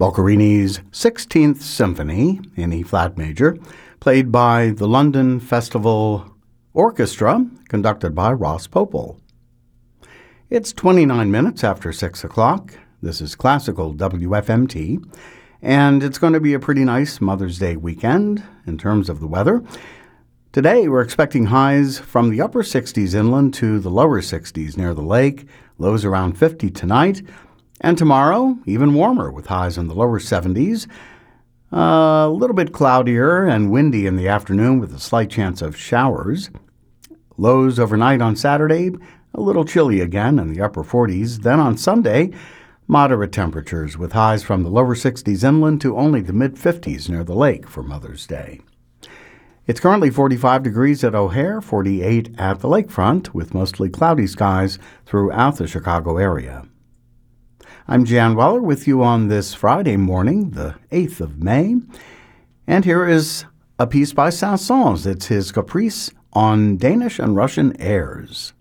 Boccherini's 16th Symphony in E-flat major, played by the London Festival Orchestra, conducted by Ross Popel. It's 29 minutes after 6 o'clock. This is Classical WFMT, and it's going to be a pretty nice Mother's Day weekend in terms of the weather. Today, we're expecting highs from the upper 60s inland to the lower 60s near the lake, lows around 50 tonight. And tomorrow, even warmer with highs in the lower 70s. A little bit cloudier and windy in the afternoon with a slight chance of showers. Lows overnight on Saturday, a little chilly again in the upper 40s. Then on Sunday, moderate temperatures with highs from the lower 60s inland to only the mid-50s near the lake for Mother's Day. It's currently 45 degrees at O'Hare, 48 at the lakefront, with mostly cloudy skies throughout the Chicago area. I'm Jan Weller with you on this Friday morning, the 8th of May. And here is a piece by Saint-Saëns. It's his Caprice on Danish and Russian airs.